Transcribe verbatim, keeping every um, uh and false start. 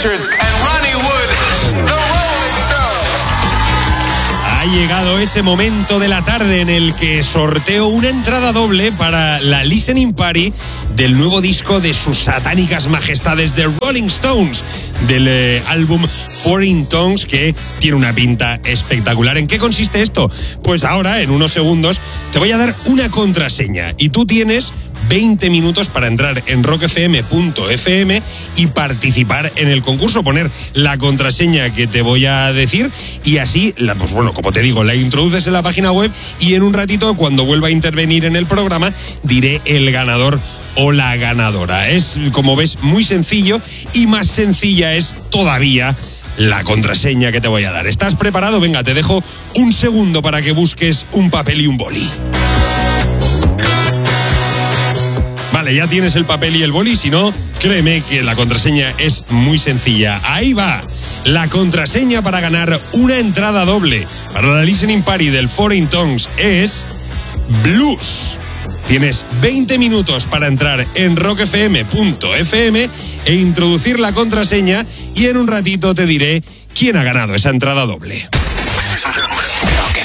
Richards and Ronnie Wood, the Rolling Stones. Ha llegado ese momento de la tarde en el que sorteo una entrada doble para la listening party del nuevo disco de sus satánicas majestades The Rolling Stones, del eh, álbum Foreign Tongues, que tiene una pinta espectacular. ¿En qué consiste esto? Pues ahora, en unos segundos, te voy a dar una contraseña y tú tienes veinte minutos para entrar en rock f m punto f m y participar en el concurso, poner la contraseña que te voy a decir y así, la, pues bueno, como te digo, la introduces en la página web y en un ratito, cuando vuelva a intervenir en el programa, diré el ganador o la ganadora. Es, como ves, muy sencillo y más sencilla es todavía la contraseña que te voy a dar. ¿Estás preparado? Venga, te dejo un segundo para que busques un papel y un boli. Vale, ya tienes el papel y el boli, si no, créeme que la contraseña es muy sencilla. Ahí va, la contraseña para ganar una entrada doble para la listening party del Foreign Tongues es blues. Tienes veinte minutos para entrar en rock f m punto f m e introducir la contraseña y en un ratito te diré quién ha ganado esa entrada doble.